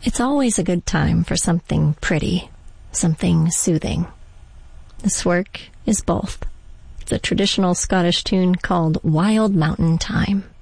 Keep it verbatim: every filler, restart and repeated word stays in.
It's always a good time for something pretty, something soothing. This work is both. It's a traditional Scottish tune called Wild Mountain Thyme.